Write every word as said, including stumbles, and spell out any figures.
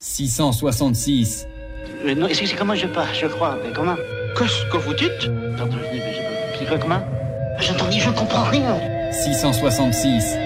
six cent soixante-six. Euh, non, c'est comment je pars, je crois. Mais comment? Qu'est-ce que vous dites? Pardon, je, je, je, je, comment? J'entends, je comprends rien. six cent soixante-six.